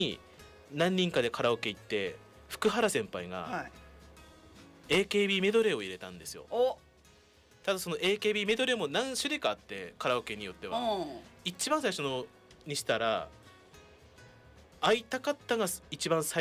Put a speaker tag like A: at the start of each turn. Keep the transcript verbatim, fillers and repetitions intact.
A: 何人かでカラオケ行って福原先輩が
B: はい
A: エーケービー メドレーを入れたんですよ。
B: お
A: ただその エーケービー メドレーも何種類かあってカラオケによっては
B: うん
A: 一番最初のにしたら会いたかったが一番最